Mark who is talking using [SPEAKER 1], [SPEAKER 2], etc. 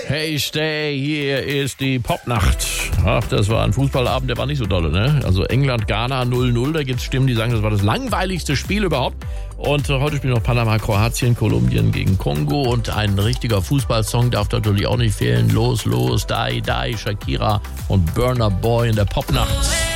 [SPEAKER 1] Hey Stay, hier ist die Popnacht. Ach, das war ein Fußballabend, der war nicht so dolle, ne? Also England-Ghana 0-0, da gibt's Stimmen, die sagen, das war das langweiligste Spiel überhaupt. Und heute spielen noch Panama, Kroatien, Kolumbien gegen Kongo. Und ein richtiger Fußballsong darf natürlich auch nicht fehlen. Los, los, die, Shakira und Burna Boy in der Popnacht.